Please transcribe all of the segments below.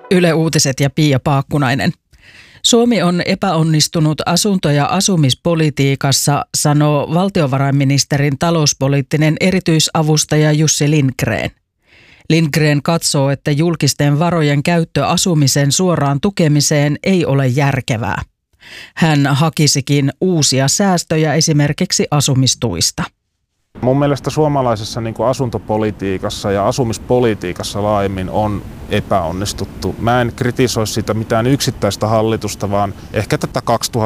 Yle Uutiset ja Pia Paakkunainen. Suomi on epäonnistunut asunto- ja asumispolitiikassa, sanoo valtiovarainministerin talouspoliittinen erityisavustaja Jussi Lindgren. Lindgren katsoo, että julkisten varojen käyttö asumisen suoraan tukemiseen ei ole järkevää. Hän hakisikin uusia säästöjä esimerkiksi asumistuista. Mun mielestä suomalaisessa asuntopolitiikassa ja asumispolitiikassa laajemmin on epäonnistuttu. Mä en kritisoi sitä mitään yksittäistä hallitusta, vaan ehkä tätä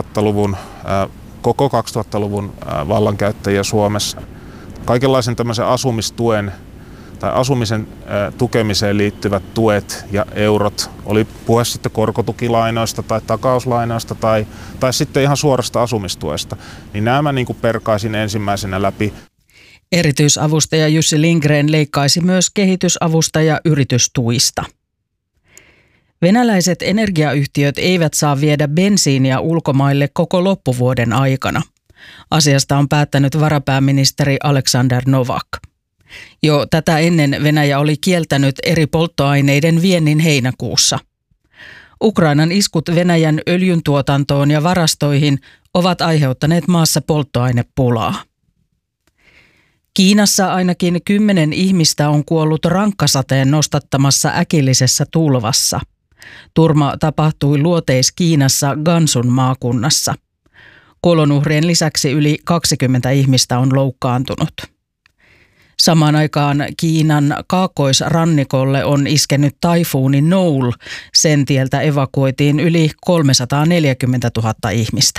koko 2000-luvun vallankäyttäjiä Suomessa. Kaikenlaisen tämmöisen asumistuen tai asumisen tukemiseen liittyvät tuet ja eurot, oli puhe sitten korkotukilainoista tai takauslainoista tai sitten ihan suorasta asumistuesta, niin nämä mä perkaisin ensimmäisenä läpi. Erityisavustaja Jussi Lindgren leikkaisi myös kehitysavusta ja yritystuista. Venäläiset energiayhtiöt eivät saa viedä bensiiniä ulkomaille koko loppuvuoden aikana. Asiasta on päättänyt varapääministeri Aleksandr Novak. Jo tätä ennen Venäjä oli kieltänyt eri polttoaineiden viennin heinäkuussa. Ukrainan iskut Venäjän öljyntuotantoon ja varastoihin ovat aiheuttaneet maassa polttoainepulaa. Kiinassa ainakin 10 ihmistä on kuollut rankkasateen nostattamassa äkillisessä tulvassa. Turma tapahtui Luoteis-Kiinassa Gansun maakunnassa. Kuolonuhrien lisäksi yli 20 ihmistä on loukkaantunut. Samaan aikaan Kiinan kaakkoisrannikolle on iskenyt taifuuni Noul. Sen tieltä evakuoitiin yli 340 000 ihmistä.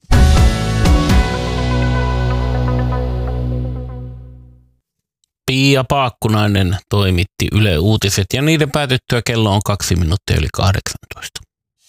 Pia Paakkunainen toimitti Yle Uutiset ja niiden päätyttyä kello on 2 minuuttia yli 8.